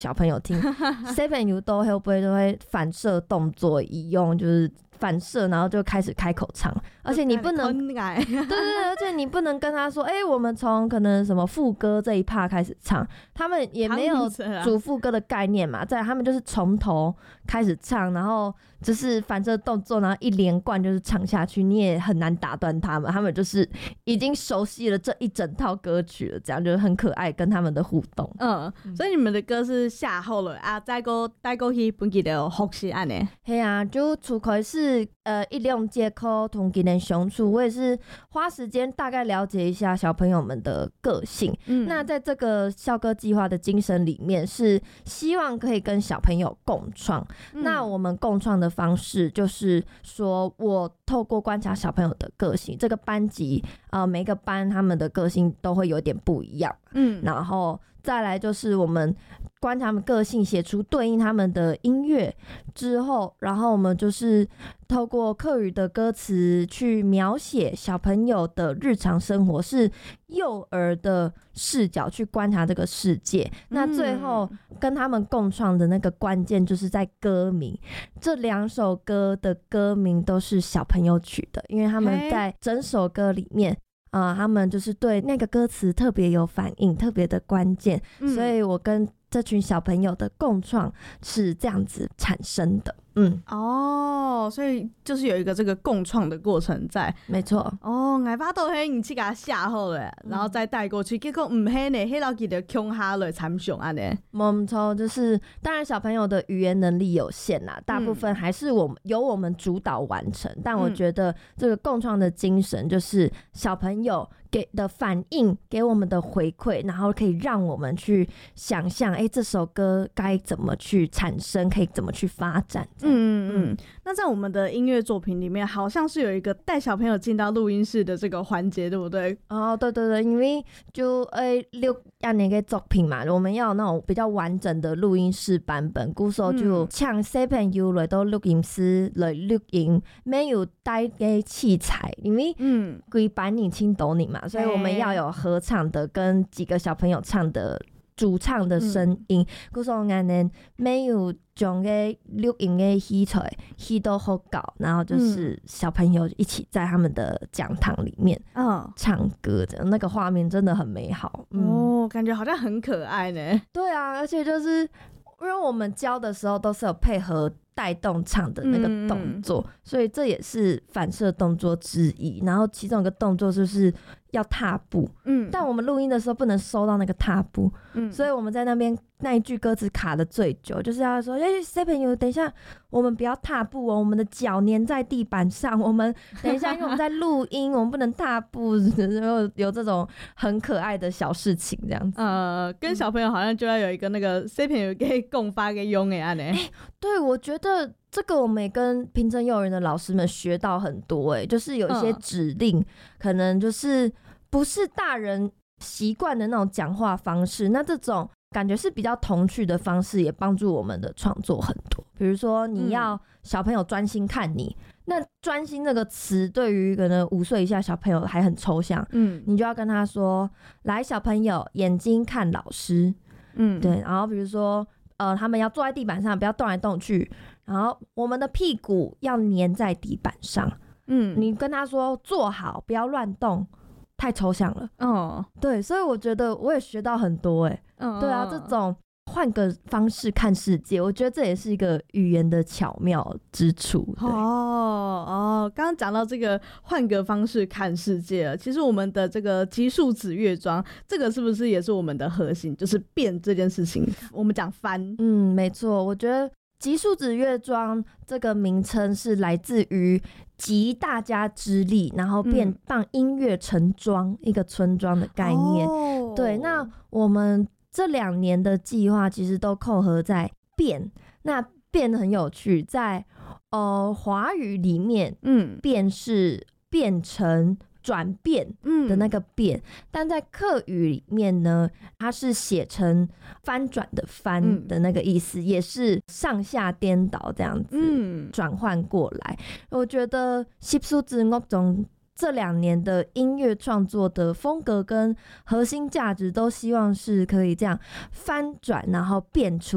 小朋友听，7U 都会反射动作，以用就是反射，然后就开始开口唱，而且你不能，对，而且你不能跟他说，我们从可能什么副歌这一 part 开始唱，他们也没有主副歌的概念嘛，再来他们就是从头开始唱，然后就是反射动作，然后一连贯就是唱下去，你也很难打断他们，他们就是已经熟悉了这一整套歌曲了，这样就是很可爱，跟他们的互动。 所以你们的歌是下后了啊，再过去本期的复习安呢？ 嘿啊，就除开是一两节课同他们相处，我也是花时间大概了解一下小朋友们的个性。那在这个校歌计划的精神里面，是希望可以跟小朋友共创。那我们共创的方式就是说，我透过观察小朋友的个性，这个班级每个班他们的个性都会有点不一样。然后再来就是我们观察他们个性，写出对应他们的音乐之后，然后我们就是透过客语的歌词去描写小朋友的日常生活，是幼儿的视角去观察这个世界。那最后跟他们共创的那个关键就是在歌名，这2首歌的歌名都是小朋友取的，因为他们在整首歌里面他们就是对那个歌词特别有反应，特别的关键，所以我跟这群小朋友的共创是这样子产生的。 所以就是有一个这个共创的过程在。 没错。 我巴都迄你去给他写好了，然后再带过去，结果迄呢，迄老记得穷下来参详安尼。 没错，就是当然小朋友的语言能力有限啦，大部分还是由我们主导完成。但我觉得这个共创的精神，就是小朋友给的反应，给我们的回馈，然后可以让我们去想象，这首歌该怎么去产生，可以怎么去发展。 那在我们的音乐作品里面，好像是有一个带小朋友进到录音室的这个环节，对不对？ 对，因为就6年的作品嘛，我们要有那种比较完整的录音室版本，故所就请小朋友来到录音室来录音，没有带给器材，因为规班年轻懂你嘛，所以我们要有合唱的跟几个小朋友唱的主唱的声音，故所我们没有将个录音的器材起到好高，然后就是小朋友一起在他们的讲堂里面唱歌的那个画面真的很美好。 感觉好像很可爱呢。 对啊，而且就是因为我们教的时候都是有配合带动唱的那个动作，所以这也是反射动作之一。然后其中一个动作就是要踏步，但我们录音的时候不能收到那个踏步，所以我们在那边那一句歌词卡的最久，就是要说小朋友等一下我们不要踏步哦，我们的脚粘在地板上，我们等一下因为我们在录音我们不能踏步，有这种很可爱的小事情这样子。 跟小朋友好像就要有一个那个小朋友可以共发给用的安呢。 对，我觉得这个我们也跟平镇幼儿园的老师们学到很多就是有一些指令可能就是不是大人习惯的那种讲话方式，那这种感觉是比较童趣的方式，也帮助我们的创作很多。比如说你要小朋友专心看你，那专心这个词对于可能5岁以下小朋友还很抽象，你就要跟他说，来小朋友眼睛看老师，对，然后比如说他们要坐在地板上，不要动来动去，然后我们的屁股要粘在地板上，你跟他说坐好，不要乱动，太抽象了。对，所以我觉得我也学到很多对啊，这种换个方式看世界，我觉得这也是一个语言的巧妙之处。 刚刚讲到这个换个方式看世界了，其实我们的这个级数子乐章，这个是不是也是我们的核心，就是变这件事情，我们讲翻。没错，我觉得级数子乐章这个名称是来自于集大家之力，然后让音乐成庄，一个村庄的概念。对，那我们这2年的计划其实都扣合在变，那变很有趣，在华语里面变是变成转变的那个变，但在客语里面呢，它是写成翻转的翻的那个意思，也是上下颠倒这样子转换过来。我觉得习数字乐中这2年的音乐创作的风格跟核心价值都希望是可以这样翻转，然后变出